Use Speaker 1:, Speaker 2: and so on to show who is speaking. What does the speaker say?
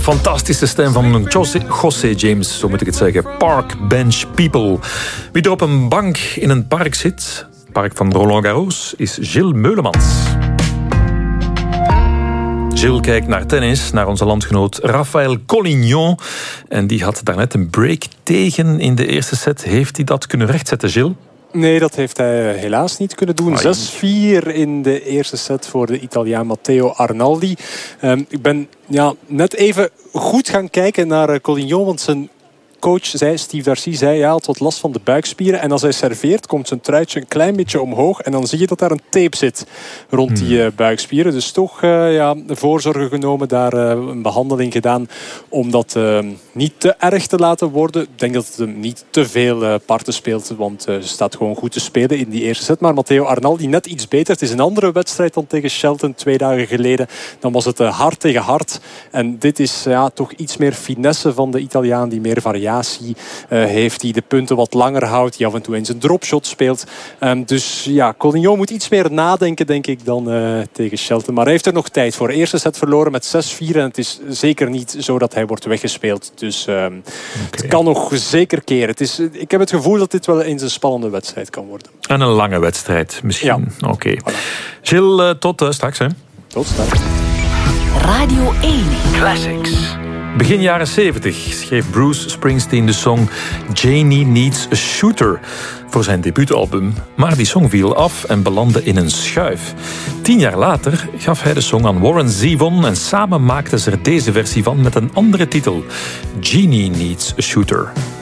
Speaker 1: fantastische stem van José James, zo moet ik het zeggen. Park Bench People. Wie er op een bank in een park zit, het park van Roland Garros, is Gilles Meulemans. Gilles kijkt naar tennis, naar onze landgenoot Rafael Collignon. En die had daarnet een break tegen in de eerste set. Heeft hij dat kunnen rechtzetten, Gilles?
Speaker 2: Nee, dat heeft hij helaas niet kunnen doen. 6-4 in de eerste set voor de Italiaan Matteo Arnaldi. Ik ben net even goed gaan kijken naar Collignon, want zijn coach Steve Darcy zei, hij had wat last van de buikspieren. En als hij serveert, komt zijn truitje een klein beetje omhoog. En dan zie je dat daar een tape zit rond die buikspieren. Dus toch voorzorgen genomen, daar een behandeling gedaan om dat niet te erg te laten worden. Ik denk dat het hem niet te veel parten speelt, want ze staat gewoon goed te spelen in die eerste set. Maar Matteo Arnaldi net iets beter. Het is een andere wedstrijd dan tegen Shelton 2 dagen geleden. Dan was het hard tegen hard. En dit is toch iets meer finesse van de Italiaan, die meer variatie heeft, die de punten wat langer houdt, die af en toe eens een dropshot speelt. Dus ja, Collignon moet iets meer nadenken, denk ik, dan tegen Shelton. Maar hij heeft er nog tijd voor. Eerste set verloren met 6-4 en het is zeker niet zo dat hij wordt weggespeeld. Dus het kan nog zeker keren. Ik heb het gevoel dat dit wel eens een spannende wedstrijd kan worden.
Speaker 1: En een lange wedstrijd misschien. Ja. Oké. Voilà. Gilles, tot straks. Hè.
Speaker 2: Tot straks.
Speaker 3: Radio 1
Speaker 1: Classics. Begin jaren 70 schreef Bruce Springsteen de song Janie Needs a Shooter voor zijn debuutalbum. Maar die song viel af en belandde in een schuif. 10 jaar later gaf hij de song aan Warren Zevon en samen maakten ze er deze versie van met een andere titel. Jeannie Needs a Shooter.